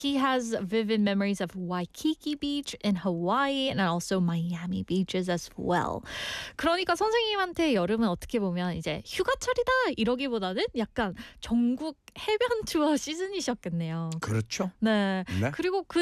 He has vivid memories of Waikiki Beach in Hawaii and also Miami beaches as well. 그러니까 선생님한테 여름은 어떻게 보면 이제 휴가철이다 이러기보다는 약간 전국 해변 투어 시즌이셨겠네요. 그렇죠. 네. 네. 그리고 그